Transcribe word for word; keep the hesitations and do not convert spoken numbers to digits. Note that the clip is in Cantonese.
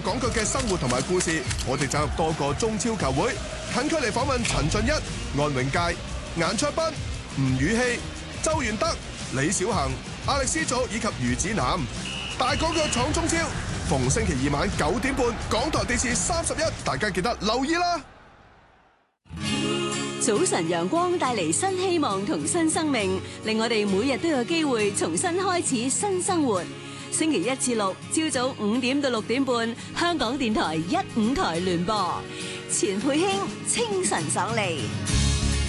港腳嘅生活同埋故事，我哋走入多個中超球會，近距離訪問陳俊一、安永佳、顏卓彬、吳宇希、周元德、李小恒、亞力斯祖以及余子南。大港腳闖中超，逢星期二晚九點半，港台電視三十一，大家記得留意啦。 早晨陽光帶嚟新希望同新生命，令我哋每日都有機會重新開始新生活。星期一至六朝早五點到六點半，香港電台一五台聯播，錢佩卿清晨爽利。